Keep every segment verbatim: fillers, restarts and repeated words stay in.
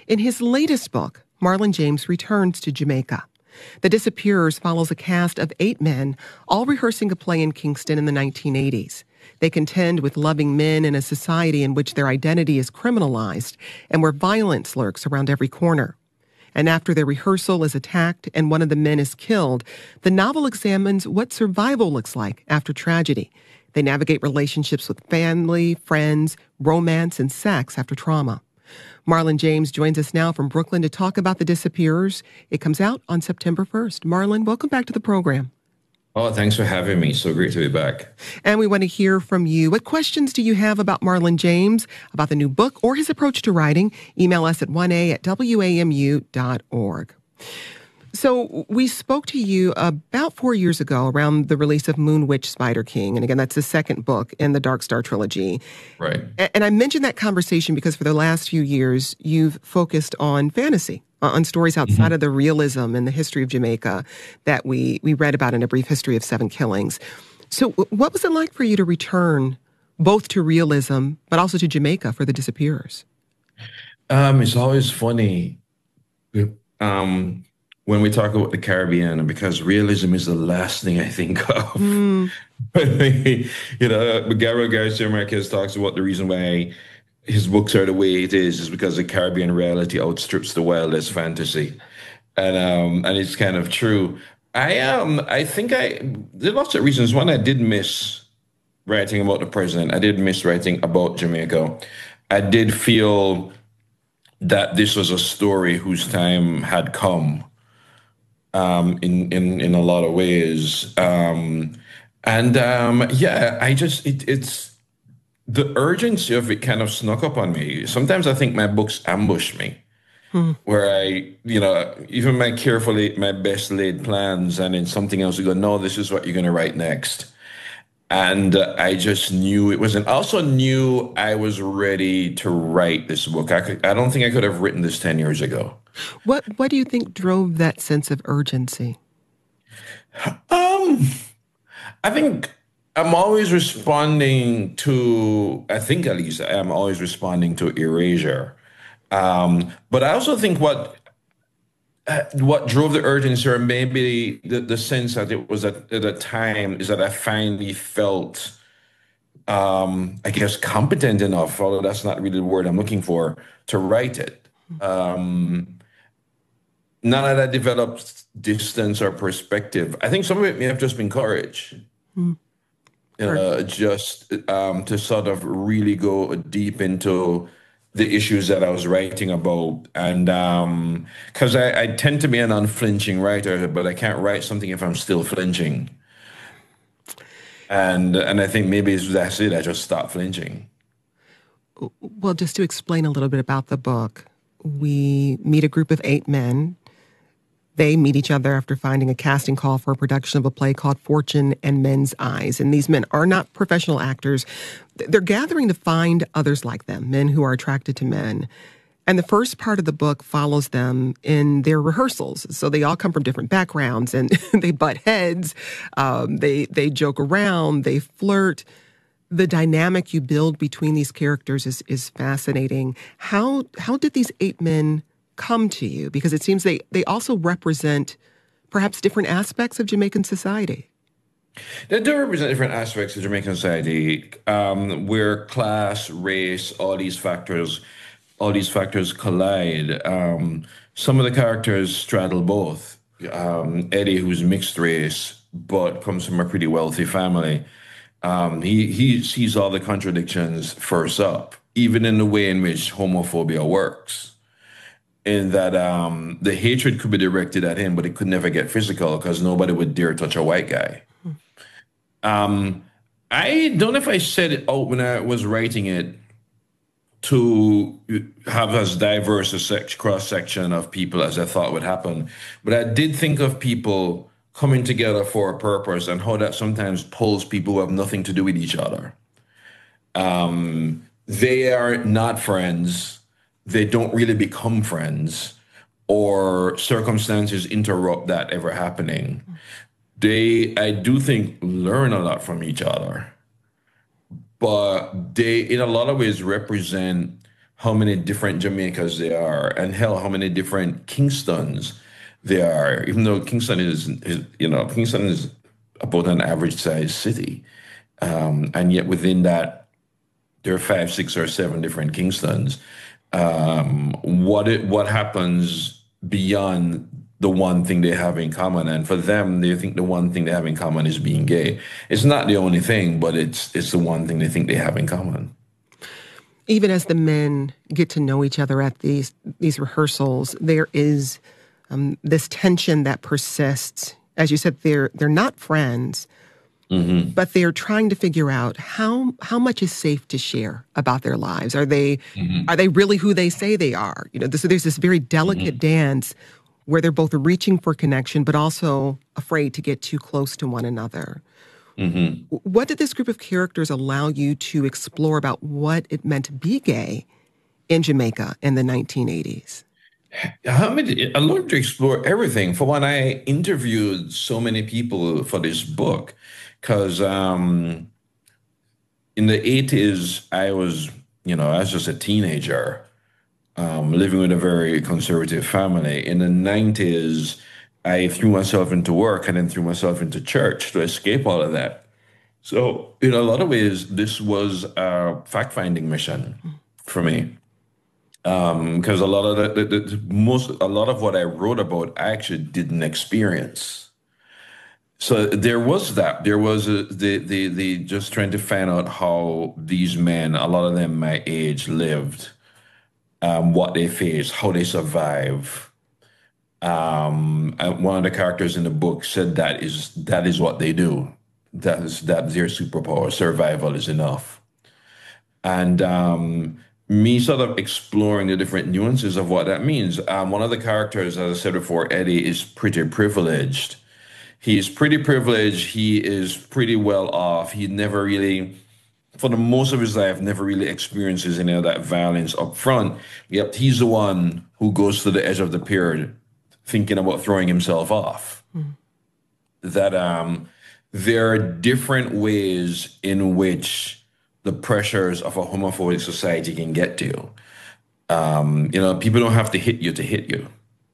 In his latest book, Marlon James returns to Jamaica. The Disappearers follows a cast of eight men, all rehearsing a play in Kingston in the nineteen eighties. They contend with loving men in a society in which their identity is criminalized and where violence lurks around every corner. And after their rehearsal is attacked and one of the men is killed, the novel examines what survival looks like after tragedy. They navigate relationships with family, friends, romance, and sex after trauma. Marlon James joins us now from Brooklyn to talk about The Disappearers. It comes out on September first. Marlon, welcome back to the program. Oh, thanks for having me. So great to be back. And we want to hear from you. What questions do you have about Marlon James, about the new book, or his approach to writing? Email us at one a at w a m u dot org. So we spoke to you about four years ago around the release of Moon Witch Spider King. And again, that's the second book in the Dark Star trilogy. Right. And I mentioned that conversation because for the last few years, you've focused on fantasy, on stories outside mm-hmm. of the realism and the history of Jamaica that we, we read about in A Brief History of Seven Killings. So what was it like for you to return both to realism, but also to Jamaica for The Disappearers? Um, it's always funny. Um, when we talk about the Caribbean, because realism is the last thing I think of. Mm. You know, Gabriel Garcia Marquez talks about the reason why his books are the way it is, is because the Caribbean reality outstrips the wildest fantasy. And um, and it's kind of true. I um I think I there are lots of reasons. One, I did miss writing about the president. I did miss writing about Jamaica. I did feel that this was a story whose time had come. Um, in, in, in a lot of ways. Um, and um, yeah, I just, it, it's, the urgency of it kind of snuck up on me. Sometimes I think my books ambush me, hmm. where I, you know, even my carefully, my best laid plans, and then something else, you go, no, this is what you're going to write next. And uh, I just knew it wasn't, I also knew I was ready to write this book. I could, I don't think I could have written this ten years ago. What what do you think drove that sense of urgency? Um, I think I'm always responding to, I think at least I'm always responding to erasure. Um, but I also think what uh, what drove the urgency, or maybe the, the sense that it was at, at a time, is that I finally felt, um, I guess, competent enough, although that's not really the word I'm looking for, to write it. Um, Not that I developed distance or perspective. I think some of it may have just been courage. Mm. Uh, just um, to sort of really go deep into the issues that I was writing about. And because um, I, I tend to be an unflinching writer, but I can't write something if I'm still flinching. And, and I think maybe that's it. I just stopped flinching. Well, just to explain a little bit about the book, we meet a group of eight men. They meet each other after finding a casting call for a production of a play called Fortune and Men's Eyes. And these men are not professional actors. They're gathering to find others like them, men who are attracted to men. And the first part of the book follows them in their rehearsals. So they all come from different backgrounds and they butt heads. Um, they, they joke around. They flirt. The dynamic you build between these characters is, is fascinating. How, how did these eight men come to you? Because it seems they, they also represent perhaps different aspects of Jamaican society. They do represent different aspects of Jamaican society, um, where class, race, all these factors, all these factors collide. Um, some of the characters straddle both. Um, Eddie, who's mixed race, but comes from a pretty wealthy family. Um, he, he sees all the contradictions first up, even in the way in which homophobia works. In that um, the hatred could be directed at him, but it could never get physical because nobody would dare touch a white guy. Hmm. Um, I don't know if I said it out when I was writing it to have as diverse a sec- cross-section of people as I thought would happen. But I did think of people coming together for a purpose and how that sometimes pulls people who have nothing to do with each other. Um, they are not friends. They don't really become friends, or circumstances interrupt that ever happening. They, I do think, learn a lot from each other, but they, in a lot of ways, represent how many different Jamaicas there are, and hell, how many different Kingstons there are. Even though Kingston is, is you know, Kingston is about an average sized city, um, and yet within that there are five, six, or seven different Kingstons. Um, what it what happens beyond the one thing they have in common? And for them, they think the one thing they have in common is being gay. It's not the only thing, but it's it's the one thing they think they have in common. Even as the men get to know each other at these these rehearsals, there is um, this tension that persists. As you said, they're they're not friends, Hmm. but they're trying to figure out how how much is safe to share about their lives. Are they Hmm. are they really who they say they are? You know, so there's this very delicate Hmm. dance where they're both reaching for connection, but also afraid to get too close to one another. Hmm. W- What did this group of characters allow you to explore about what it meant to be gay in Jamaica in the nineteen eighties? How many, I learned to explore everything. For one, I interviewed so many people for this book because um, in the eighties, I was, you know, I was just a teenager, um, living with a very conservative family. In the nineties, I threw myself into work and then threw myself into church to escape all of that. So, in a lot of ways, this was a fact-finding mission for me. Because a lot of the, the, the most, a lot of what I wrote about, I actually didn't experience. So there was that. There was a, the the the just trying to find out how these men, a lot of them my age, lived, um, what they faced, how they survive. Um, and one of the characters in the book said that is that is what they do. That is that their superpower. Survival is enough. And um, me sort of exploring the different nuances of what that means. Um, one of the characters, as I said before, Eddie, is pretty privileged. He's pretty privileged. He is pretty well off. He never really, for the most of his life, never really experiences any of that violence up front. Yep, he's the one who goes to the edge of the pier thinking about throwing himself off. That um, there are different ways in which the pressures of a homophobic society can get to you. Um, you know, people don't have to hit you to hit you.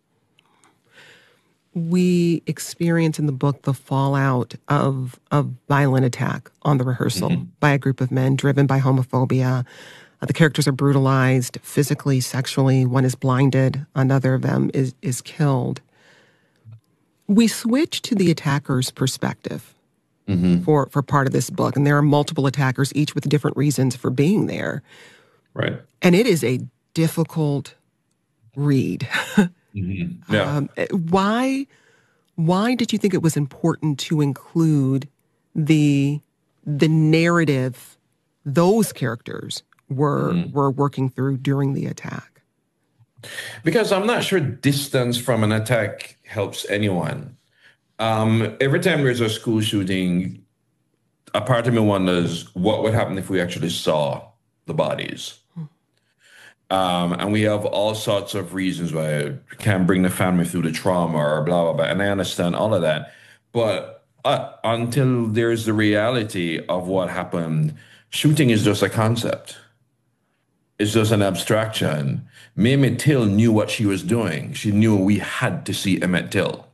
We experience in the book the fallout of a violent attack on the rehearsal Hmm. by a group of men driven by homophobia. Uh, the characters are brutalized physically, sexually. One is blinded. Another of them is is killed. We switch to the attacker's perspective Hmm. for for part of this book, and there are multiple attackers, each with different reasons for being there. Right. And it is a difficult read. Hmm. Yeah. Um, why why did you think it was important to include the the narrative those characters were Mhm. were working through during the attack? Because I'm not sure distance from an attack helps anyone. Um, every time there's a school shooting, a part of me wonders what would happen if we actually saw the bodies. Um, and we have all sorts of reasons why we can't bring the family through the trauma or blah, blah, blah. And I understand all of that. But uh, until there's the reality of what happened, shooting is just a concept. It's just an abstraction. Mamie Till knew what she was doing. She knew we had to see Emmett Till.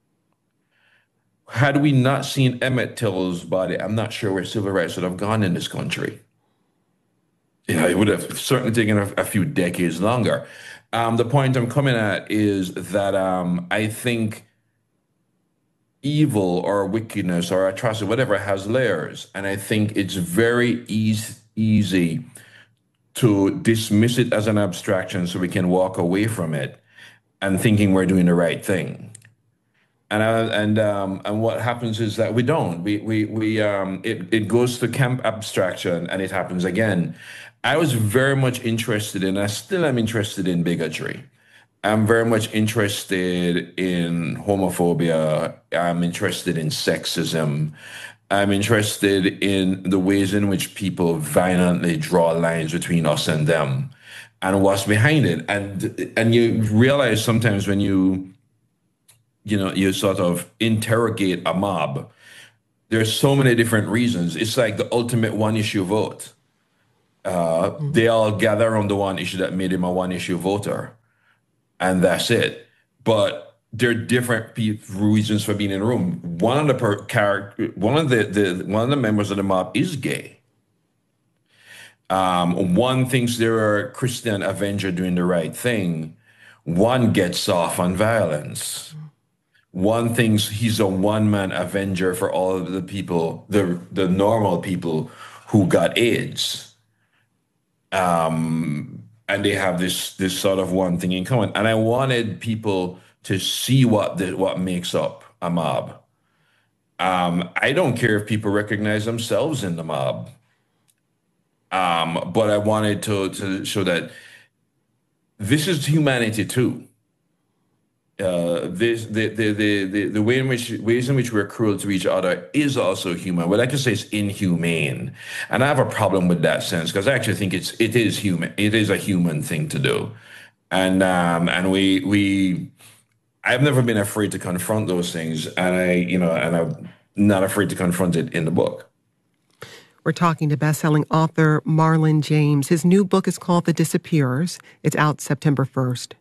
Had we not seen Emmett Till's body, I'm not sure where civil rights would have gone in this country. You know, it would have certainly taken a, a few decades longer. Um, the point I'm coming at is that um, I think evil or wickedness or atrocity, whatever, has layers. And I think it's very easy, easy to dismiss it as an abstraction so we can walk away from it and thinking we're doing the right thing. And uh, and um, and what happens is that we don't. We we we um, it it goes to camp abstraction, and it happens again. I was very much interested in. I still am interested in bigotry. I'm very much interested in homophobia. I'm interested in sexism. I'm interested in the ways in which people violently draw lines between us and them, and what's behind it. And and you realize sometimes when you you know, you sort of interrogate a mob. There's so many different reasons. It's like the ultimate one issue vote. Uh, Mm. they all gather around the one issue that made him a one issue voter, and that's it. But there are different pe- reasons for being in the room. One of the per- character, one of the, the one of the members of the mob is gay. Um, one thinks they're a Christian Avenger doing the right thing. One gets off on violence. One thinks he's a one-man Avenger for all of the people, the the normal people who got AIDS. Um, and they have this this sort of one thing in common. And I wanted people to see what the, what makes up a mob. Um, I don't care if people recognize themselves in the mob. Um, but I wanted to to show that this is humanity too. Uh, this the, the the the the way in which ways in which we're cruel to each other is also human. What I can say is inhumane, and I have a problem with that sense because I actually think it's it is human. It is a human thing to do, and um and we we I've never been afraid to confront those things, and I you know and I'm not afraid to confront it in the book. We're talking to best-selling author Marlon James. His new book is called The Disappearers. It's out September first.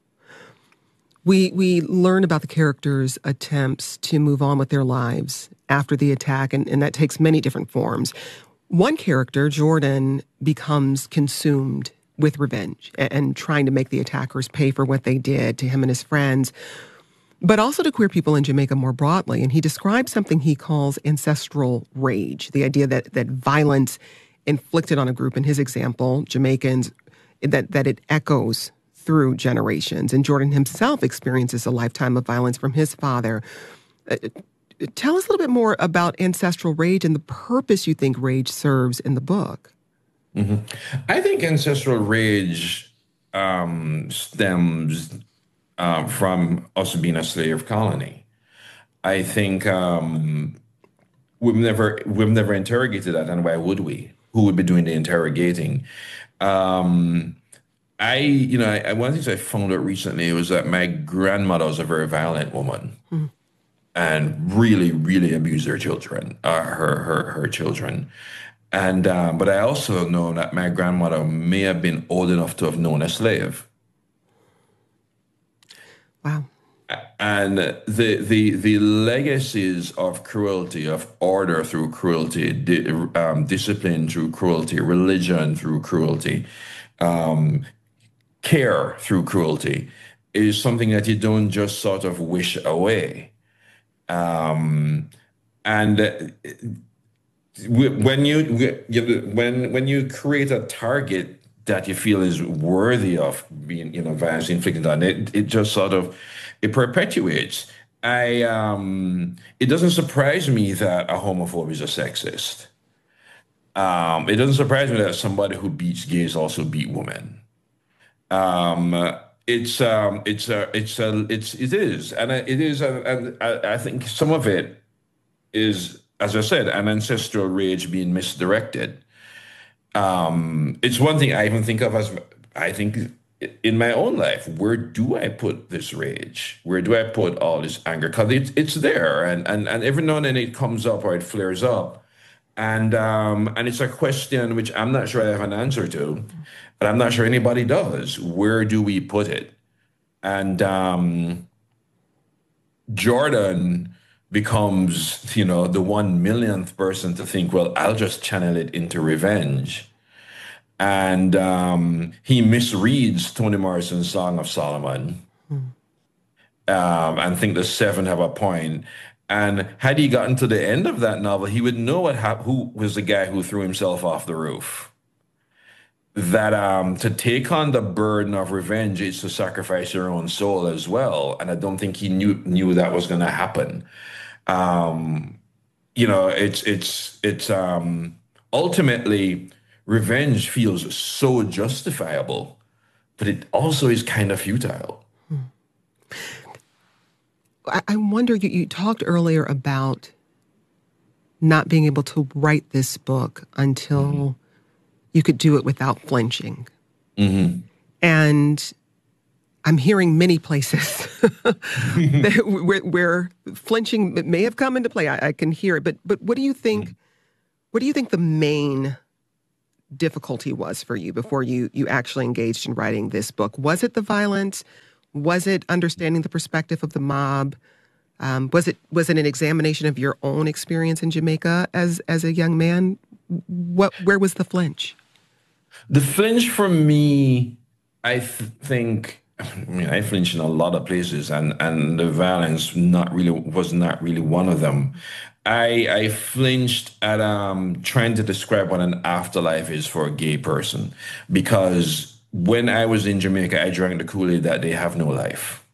We we learn about the characters' attempts to move on with their lives after the attack, and, and that takes many different forms. One character, Jordan, becomes consumed with revenge and, and trying to make the attackers pay for what they did to him and his friends, but also to queer people in Jamaica more broadly. And he describes something he calls ancestral rage, the idea that that violence inflicted on a group, in his example, Jamaicans, that, that it echoes through generations. And Jordan himself experiences a lifetime of violence from his father. Uh, tell us a little bit more about ancestral rage and the purpose you think rage serves in the book. Mm-hmm. I think ancestral rage um, stems uh, from us being a slave colony. I think um, we've never we've never interrogated that, and why would we? Who would be doing the interrogating? Um, I, you know, I, one of the things I found out recently was that my grandmother was a very violent woman, mm. and really, really abused her children, uh, her her her children. And um, but I also know that my grandmother may have been old enough to have known a slave. Wow. And the the the legacies of cruelty, of order through cruelty, di- um, discipline through cruelty, religion through cruelty, um, care through cruelty, is something that you don't just sort of wish away. Um, and when you when when you create a target that you feel is worthy of being, you know, violence inflicted on it, it just sort of it perpetuates. I um, it doesn't surprise me that a homophobe is a sexist. Um, it doesn't surprise me that somebody who beats gays also beat women. Um, it's um, it's a it's a it's it is, and it is, a, and I, I think some of it is, as I said, an ancestral rage being misdirected. Um, it's one thing I even think of as I think in my own life. Where do I put this rage? Where do I put all this anger? Because it's it's there, and and and every now and then it comes up or it flares up, and um, and it's a question which I'm not sure I have an answer to. But I'm not sure anybody does. Where do we put it? And um, Jordan becomes, you know, the one millionth person to think, well, I'll just channel it into revenge. And um, he misreads Toni Morrison's Song of Solomon, hmm. um, and think the seven have a point. And had he gotten to the end of that novel, he would know what hap- who was the guy who threw himself off the roof. That um, to take on the burden of revenge is to sacrifice your own soul as well. And I don't think he knew knew that was going to happen. Um, you know, it's it's it's um, ultimately revenge feels so justifiable, but it also is kind of futile. Hmm. I, I wonder, you, you talked earlier about not being able to write this book until mm-hmm. you could do it without flinching. Mm-hmm. And I'm hearing many places that, where, where flinching may have come into play. I, I can hear it. But but what do you think? Mm-hmm. What do you think the main difficulty was for you before you you actually engaged in writing this book. Was it the violence? Was it understanding the perspective of the mob? Um, was it was it an examination of your own experience in Jamaica as as a young man? What where was the flinch? The flinch for me, I th- think, I mean, I flinched in a lot of places, and and the violence not really was not really one of them. I I flinched at um trying to describe what an afterlife is for a gay person, because when I was in Jamaica, I drank the Kool-Aid that they have no life.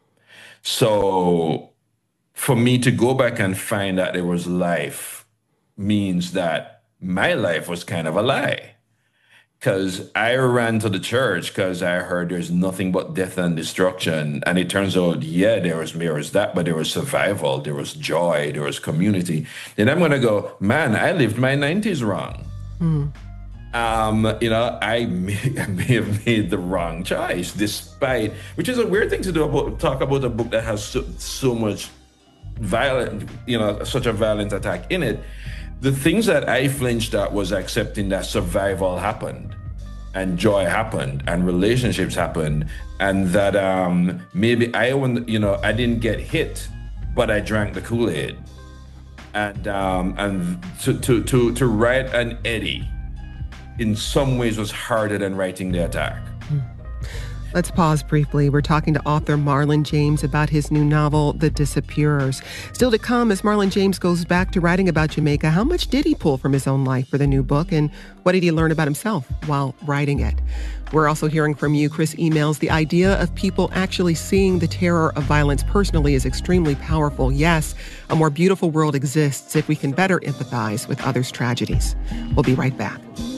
So for me to go back and find that there was life means that my life was kind of a lie. Because I ran to the church because I heard there's nothing but death and destruction. And it turns out, yeah, there was, there was that, but there was survival, there was joy, there was community. Then I'm going to go, man, I lived my nineties wrong. Mm. Um, you know, I may, I may have made the wrong choice, despite, which is a weird thing to do, about, talk about a book that has so, so much violent, you know, such a violent attack in it. The things that I flinched at was accepting that survival happened and joy happened and relationships happened, and that um, maybe I, you know, I didn't get hit, but I drank the Kool-Aid. And um, and to, to, to, to write an Eddie in some ways was harder than writing the attack. Let's pause briefly. We're talking to author Marlon James about his new novel, The Disappearers. Still to come, as Marlon James goes back to writing about Jamaica, how much did he pull from his own life for the new book, and what did he learn about himself while writing it? We're also hearing from you. Chris emails, the idea of people actually seeing the terror of violence personally is extremely powerful. Yes, a more beautiful world exists if we can better empathize with others' tragedies. We'll be right back.